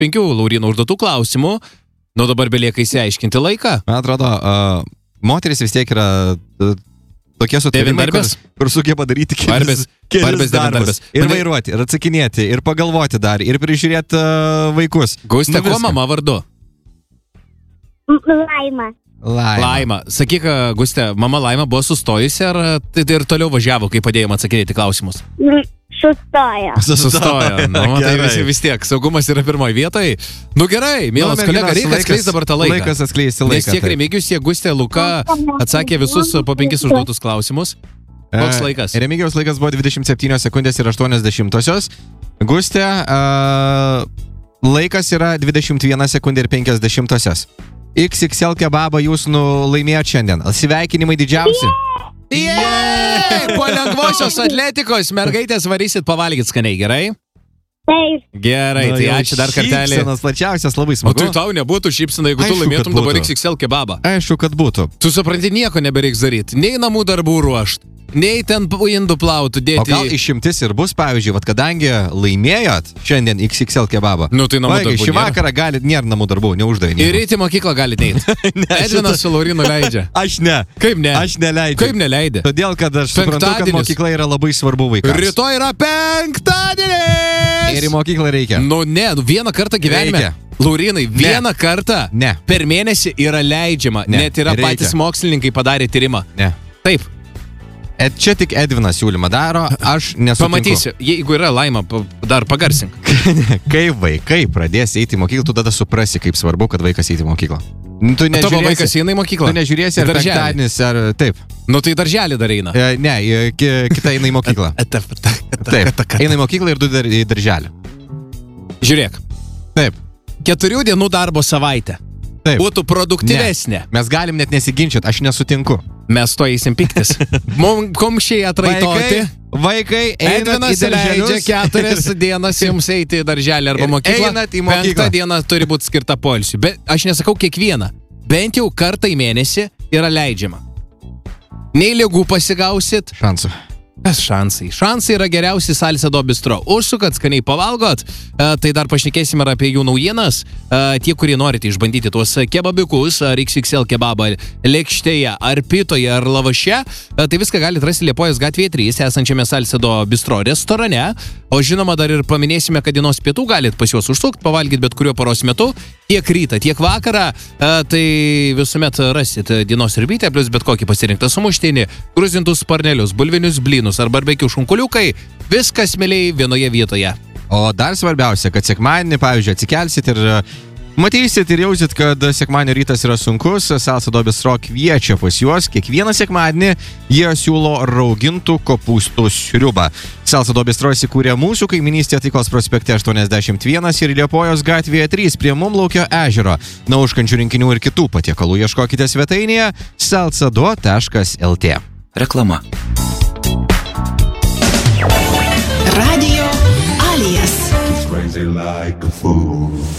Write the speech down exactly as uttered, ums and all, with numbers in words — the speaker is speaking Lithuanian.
penkių Lauryno užduotų klausimų. Nu dabar belieka įsiaiškinti laiką. Man atrodo, uh, moteris vis tiek yra uh, tokie sutarimai, kur, kur sugeba daryti kelis, kelis darbus. Ir Manai... vairuoti, ir atsakinėti, ir pagalvoti dar, ir prižiūrėti uh, vaikus. Guste, nu, kuo mama vardu? Laima. Laima. Laima. Sakyk, Guste, mama Laima buvo sustojusi ar tai ir toliau važiavo, kai padėjom atsakinėti klausimus? Sustojo. Sustojo. Nu, tai visi vis tiek. Saugumas yra pirmoje vietoje. Nu gerai, mielas nu, kolega, reikia atskleis dabar tą laiką. Laikas atskleisti laiką. Nes tiek Remigijus, tiek Gustė, Luka atsakė visus po penkis užduotus klausimus. Koks laikas? Remigijaus laikas buvo dvidešimt septynios sekundės ir aštuoniasdešimtosios. Gustė, uh, laikas yra dvidešimt viena sekundė ir penkiasdešimtosios. iks iks el kebabą jūs nulaimėjot šiandien. Sveikinimai didžiausi. Yeah! Yeah! Po lengvosios atletikos mergaitės varysit pavalgyti skaniai, gerai? Taip. Gerai, tai ačiū dar kartelį. Šypsenas plačiausias, labai smagu. O tai tau nebūtų šypsena, jeigu tu laimėtum dabar iks iks el kebabą. Aišku, kad būtų. Tu supranti, nieko nebereiks daryti. Nei namų darbų ruošt, nei ten indų plautų dėti. O gal išimtis ir bus, pavyzdžiui, vat kadangi laimėjot šiandien iks iks el kebabą. Nu, tai namų Vaikai, darbų šį vakarą galit, nėra namų darbų, neuždavinėjau. Ir eiti į mokyklą galit neiti. Edvinas su Laurinu leidžia. Aš ne. Kaip ne? Aš neleidžiu. Kaip neleidė? Todėl, kad aš suprantu, kad mokykla yra labai svarbu vaikams. Rytoj yra penktadienis! Ir į mokyklą reikia. Nu ne, vieną kartą gyvenime. Reikia. Laurinai, vieną kartą ne. Per mėnesį yra leidžiama. Ne. Net yra Reikia. Patys mokslininkai padarė tyrimą. Ne. Taip. Et čia tik Edvinas siūlymą daro, aš nesutinku. Pamatysiu, jeigu yra Laima, dar pagarsink. Kai vaikai pradės eiti į mokyklą, tu tada suprasi, kaip svarbu, kad vaikas eiti į mokyklą. Tu nežiūrėsi, tavo vaikas eina į mokyklą? Tu nežiūrėsi, ar penktadienis, ar taip. Nu tai darželį dar eina. E, ne, kita eina į mokyklą. Taip, eina į mokyklą ir du dar, į darželį. Žiūrėk. Taip. Keturių dienų darbo savaitė. Taip. Būtų produktyvesnė. Ne. Mes galim net nesiginčyti, aš nesutinku. Mes to eisim piktis. Mums kumščiai atraitoti. Vaikai, vaikai einat į darželius. Leidžia keturias dienas jums eiti į darželį arba mokyklą. Einat į mokyklą. Penktą dieną turi būti skirta poilsiui. Bet aš nesakau kiekvieną. Bent jau kartą į mėnesį yra leidžiama. Nei ligų pasigausit. Šansų. Kas šansai? Šansai yra geriausi Salcedo bistro. Užsukat, skaniai pavalgot, tai dar pašnekėsim ir apie jų naujienas. Tie, kurie norite išbandyti tuos kebabiukus, ar iks iks el kebabą lėkštėje, ar pitoje, ar lavaše, tai viską galite rasti Liepojos gatvėje trys, esančiame Salcedo bistro restorane. O žinoma, dar ir paminėsime, kad dienos pietų galite pas juos užsukti, pavalgyti bet kuriuo paros metu, tiek rytą, tiek vakarą. Tai visuomet rasit dienos ribytę, plus bet kokį pasirinktą sumuštinį, gruzintus sparnelius, bulvinius blynus ar barbekių šunkuliukai, viskas mėliai vienoje vietoje. O dar svarbiausia, kad sekmadienį, pavyzdžiui, atsikelsit ir matysit ir jausit, kad sekmadienio rytas yra sunkus. Salcedo bistro kviečia pas juos. Kiekvieną sekmadienį jie siūlo raugintų kopūstų sriubą. Salcedo bistro įsikūrė mūsų kaiminystėje Taikos prospekte aštuoniasdešimt vienas ir Liepojos gatvėje trys prie Mumlaukio ežero. Na, užkandžių rinkinių ir kitų patiekalų ieškokite svetainėje salcedo taškas lt. Reklama. Radio Alias. Crazy like a fool.